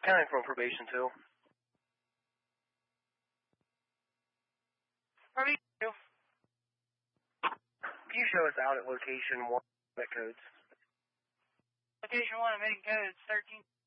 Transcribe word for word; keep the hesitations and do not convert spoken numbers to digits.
Counting from probation two. Probation two. Can you show us out at location one at codes? Location one, emitting codes thirteen.